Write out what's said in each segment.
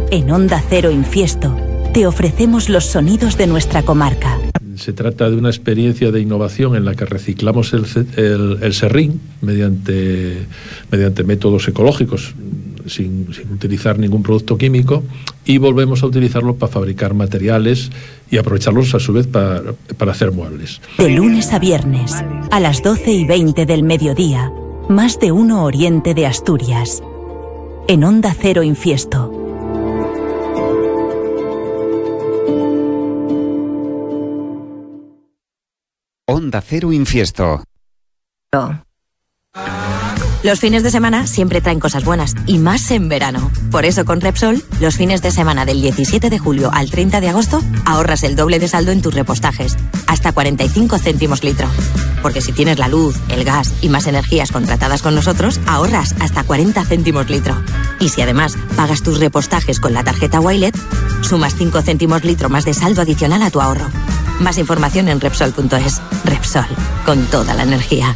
En Onda Cero Infiesto te ofrecemos los sonidos de nuestra comarca. Se trata de una experiencia de innovación en la que reciclamos el serrín mediante métodos ecológicos, sin utilizar ningún producto químico, y volvemos a utilizarlo para fabricar materiales y aprovecharlos a su vez para hacer muebles. De lunes a viernes, a las 12:20 del mediodía, Más de Uno Oriente de Asturias. En Onda Cero Infiesto. Onda Cero Infiesto. Los fines de semana siempre traen cosas buenas, y más en verano. Por eso con Repsol, los fines de semana del 17 de julio al 30 de agosto, ahorras el doble de saldo en tus repostajes, hasta 45 céntimos litro. Porque si tienes la luz, el gas y más energías contratadas con nosotros, ahorras hasta 40 céntimos litro. Y si además pagas tus repostajes con la tarjeta Wilet, sumas 5 céntimos litro más de saldo adicional a tu ahorro. Más información en Repsol.es. Repsol, con toda la energía.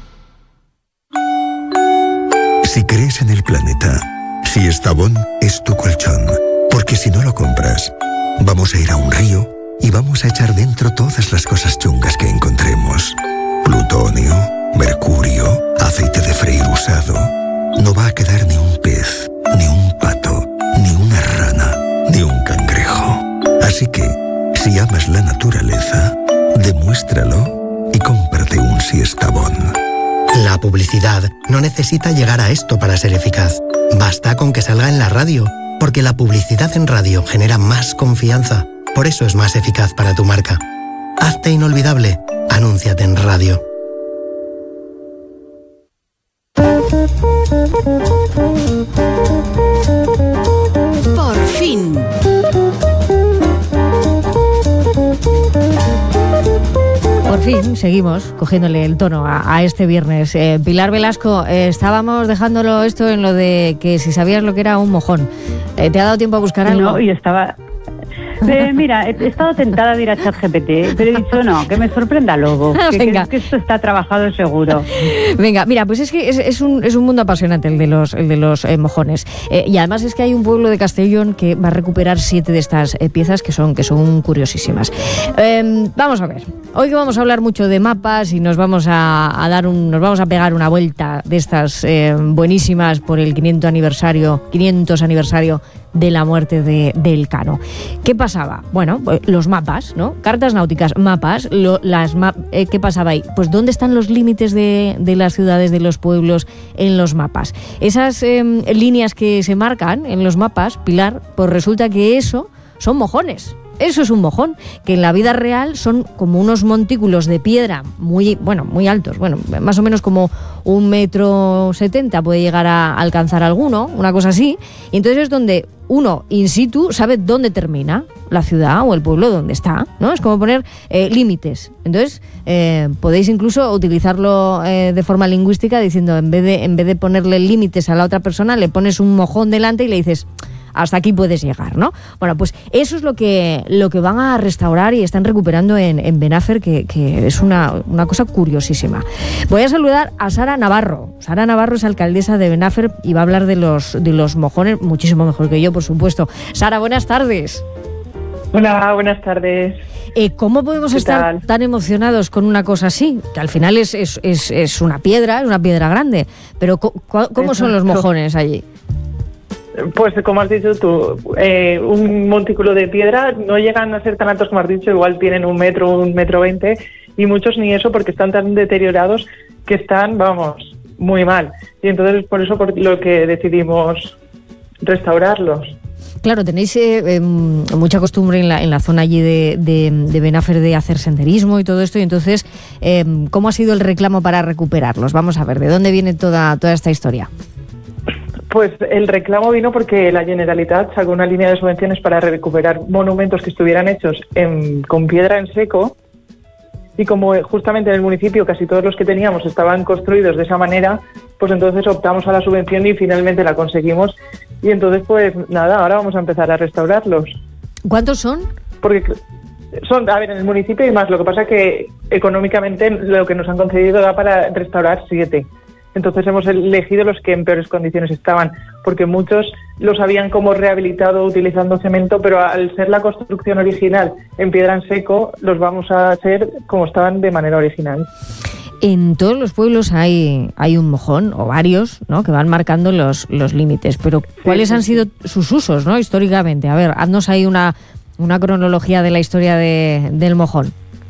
Si crees en el planeta, Siestabón es tu colchón. Porque si no lo compras, vamos a ir a un río y vamos a echar dentro todas las cosas chungas que encontremos. Plutonio, mercurio, aceite de freír usado. No va a quedar ni un pez, ni un pato, ni una rana, ni un cangrejo. Así que, si amas la naturaleza, demuéstralo y cómprate un Siestabón. La publicidad no necesita llegar a esto para ser eficaz. Basta con que salga en la radio, porque la publicidad en radio genera más confianza. Por eso es más eficaz para tu marca. Hazte inolvidable. Anúnciate en radio. Por fin. Por fin seguimos cogiéndole el tono a este viernes. Pilar Velasco, estábamos dejándolo esto en lo de que si sabías lo que era un mojón. ¿Te ha dado tiempo a buscar algo? No, y estaba... mira, he estado tentada de ir a ChatGPT, pero he dicho no, que me sorprenda luego, que esto está trabajado seguro. Venga, mira, pues es que es un mundo apasionante el de los mojones. Y además es que hay un pueblo de Castellón que va a recuperar 7 de estas piezas que son curiosísimas. Vamos a ver, hoy que vamos a hablar mucho de mapas y nos vamos a pegar una vuelta de estas buenísimas por el 500 aniversario de la muerte de Elcano. ¿Qué pasaba? Bueno, pues los mapas, ¿no? Cartas náuticas, mapas. ¿Qué pasaba ahí? Pues ¿dónde están los límites de las ciudades, de los pueblos en los mapas? Esas líneas que se marcan en los mapas, Pilar, pues resulta que eso son mojones. Eso es un mojón, que en la vida real son como unos montículos de piedra muy altos, más o menos como 1,70 m puede llegar a alcanzar alguno, una cosa así, y entonces es donde uno in situ sabe dónde termina la ciudad o el pueblo donde está, ¿no? Es como poner límites. Entonces podéis incluso utilizarlo de forma lingüística diciendo, en vez de ponerle límites a la otra persona, le pones un mojón delante y le dices, hasta aquí puedes llegar, ¿no? Bueno, pues eso es lo que van a restaurar y están recuperando en Benafer, que es una cosa curiosísima. Voy a saludar a Sara Navarro. Sara Navarro es alcaldesa de Benafer y va a hablar de los mojones, muchísimo mejor que yo, por supuesto. Sara, buenas tardes. Hola, buenas tardes. ¿Cómo podemos estar tan emocionados con una cosa así? Que al final es una piedra grande, pero ¿cómo son los mojones allí? Pues como has dicho tú, un montículo de piedra, no llegan a ser tan altos como has dicho, igual tienen 1 metro, 1,20 m, y muchos ni eso porque están tan deteriorados que están, muy mal. Y entonces por eso por lo que decidimos restaurarlos. Claro, tenéis mucha costumbre en la zona allí de Benafer de hacer senderismo y todo esto, y entonces, ¿cómo ha sido el reclamo para recuperarlos? Vamos a ver, ¿de dónde viene toda esta historia? Pues el reclamo vino porque la Generalitat sacó una línea de subvenciones para recuperar monumentos que estuvieran hechos con piedra en seco, y como justamente en el municipio casi todos los que teníamos estaban construidos de esa manera, pues entonces optamos a la subvención y finalmente la conseguimos, y entonces pues nada, ahora vamos a empezar a restaurarlos. ¿Cuántos son? Porque son, en el municipio hay más, lo que pasa es que económicamente lo que nos han concedido da para restaurar 7. Entonces hemos elegido los que en peores condiciones estaban, porque muchos los habían como rehabilitado utilizando cemento, pero al ser la construcción original en piedra en seco, los vamos a hacer como estaban de manera original. En todos los pueblos hay un mojón, o varios, ¿no?, que van marcando los límites, pero ¿cuáles han sido sus usos, ¿no?, históricamente? A ver, haznos ahí una cronología de la historia del mojón.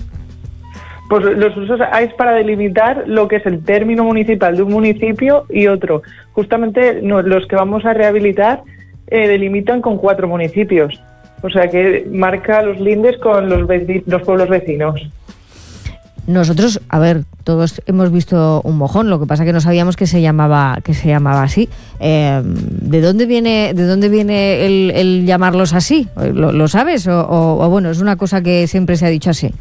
Pues los usos es para delimitar lo que es el término municipal de un municipio y otro. Justamente los que vamos a rehabilitar delimitan con 4 municipios. O sea que marca los lindes con los pueblos vecinos. Nosotros, a ver, todos hemos visto un mojón, lo que pasa que no sabíamos que se llamaba así. ¿De dónde viene el llamarlos así? ¿Lo sabes? O bueno, es una cosa que siempre se ha dicho así.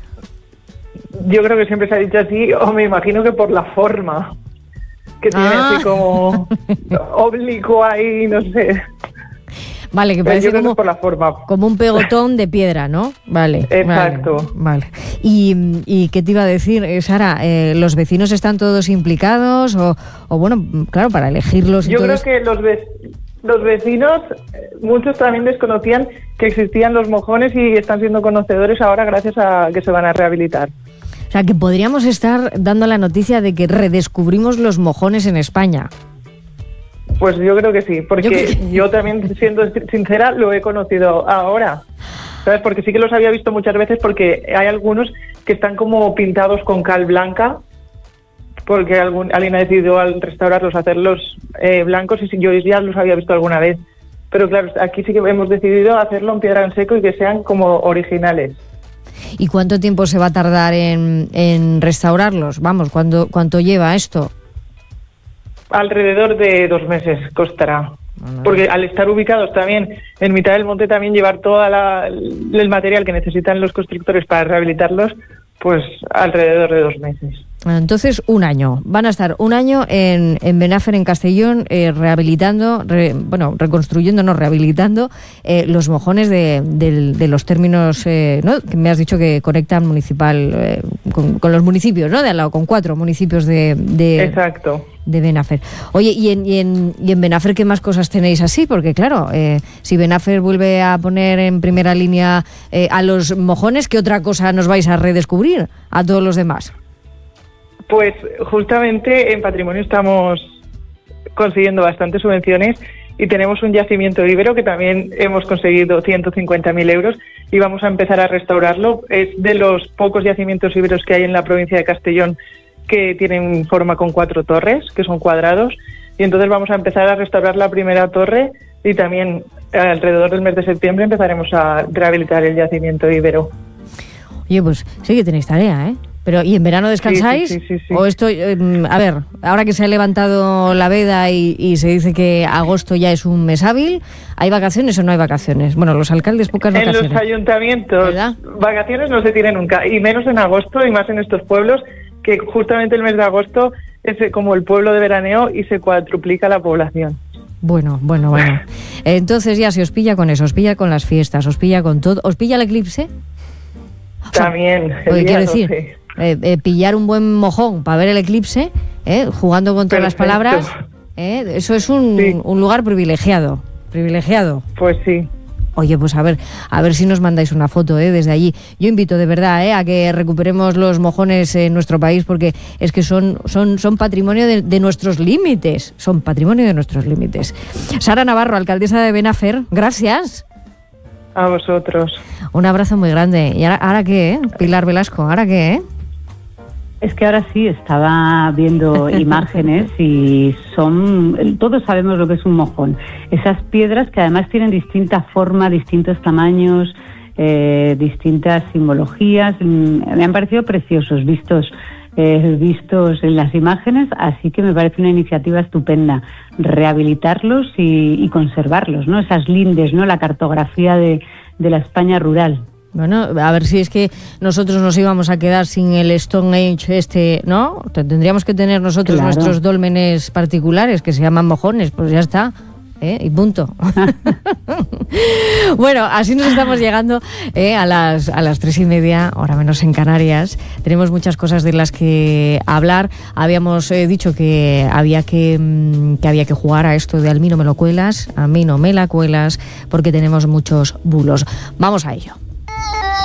Yo creo que siempre se ha dicho así, o me imagino que por la forma que tiene así como oblicuo ahí, no sé. Vale, que parece como, por la forma. Como un pegotón de piedra, ¿no? Vale. Exacto. Vale. ¿Y qué te iba a decir, Sara? ¿Los vecinos están todos implicados? O bueno, claro, para elegirlos... Yo creo que los vecinos, muchos también desconocían que existían los mojones y están siendo conocedores ahora gracias a que se van a rehabilitar. O sea, que podríamos estar dando la noticia de que redescubrimos los mojones en España. Pues yo creo que sí, porque yo también, siendo sincera, lo he conocido ahora, ¿sabes? Porque sí que los había visto muchas veces, porque hay algunos que están como pintados con cal blanca, porque alguien ha decidido al restaurarlos hacerlos blancos, y yo ya los había visto alguna vez. Pero claro, aquí sí que hemos decidido hacerlo en piedra en seco y que sean como originales. ¿Y cuánto tiempo se va a tardar en restaurarlos? Vamos, ¿cuánto lleva esto? Alrededor de 2 meses costará. Porque al estar ubicados también en mitad del monte, también llevar todo el material que necesitan los constructores para rehabilitarlos, pues alrededor de 2 meses. Entonces, 1 año. Van a estar 1 año en Benafer, en Castellón, rehabilitando, rehabilitando los mojones de los términos, ¿no?, que me has dicho que conectan municipal con los municipios, ¿no?, de al lado, con 4 municipios de Exacto. De Benafer. Oye, ¿y en Benafer qué más cosas tenéis así? Porque claro, si Benafer vuelve a poner en primera línea a los mojones, ¿qué otra cosa nos vais a redescubrir a todos los demás? Pues justamente en patrimonio estamos consiguiendo bastantes subvenciones y tenemos un yacimiento íbero que también hemos conseguido 150.000 euros y vamos a empezar a restaurarlo. Es de los pocos yacimientos íberos que hay en la provincia de Castellón que tienen forma con 4 torres, que son cuadrados, y entonces vamos a empezar a restaurar la primera torre y también alrededor del mes de septiembre empezaremos a rehabilitar el yacimiento íbero. Oye, pues sí que tenéis tarea, ¿eh? Pero, ¿y en verano descansáis? Sí. ¿O esto, a ver, ahora que se ha levantado la veda y se dice que agosto ya es un mes hábil, ¿hay vacaciones o no hay vacaciones? Bueno, los alcaldes pocas vacaciones. En los ayuntamientos, ¿verdad? Vacaciones no se tienen nunca, y menos en agosto, y más en estos pueblos, que justamente el mes de agosto es como el pueblo de veraneo y se cuadruplica la población. Bueno. Entonces ya se os pilla con eso, os pilla con las fiestas, os pilla con todo. ¿Os pilla el eclipse? También. Quiero decir, pillar un buen mojón para ver el eclipse, jugando con todas las palabras, eso es un lugar privilegiado. Pues sí. Oye, pues a ver si nos mandáis una foto desde allí. Yo invito de verdad a que recuperemos los mojones en nuestro país, porque es que son patrimonio de nuestros límites. Son patrimonio de nuestros límites. Sara Navarro, alcaldesa de Benafer, gracias. A vosotros. Un abrazo muy grande. ¿Y ahora qué, Pilar Velasco? ¿Ahora qué, Es que ahora sí, estaba viendo imágenes y todos sabemos lo que es un mojón. Esas piedras que además tienen distinta forma, distintos tamaños, distintas simbologías. Me han parecido preciosos vistos en las imágenes, así que me parece una iniciativa estupenda rehabilitarlos y conservarlos, ¿no? Esas lindes, ¿no? La cartografía de la España rural. Bueno, a ver si es que nosotros nos íbamos a quedar sin el Stone Age ¿no? Tendríamos que tener nosotros nuestros dólmenes particulares que se llaman mojones, pues ya está, y punto. Bueno, así nos estamos llegando a las 3:30, hora menos en Canarias. Tenemos muchas cosas de las que hablar. Habíamos dicho que había que jugar a esto de al mí no me lo cuelas, a mí no me la cuelas, porque tenemos muchos bulos. Vamos a ello.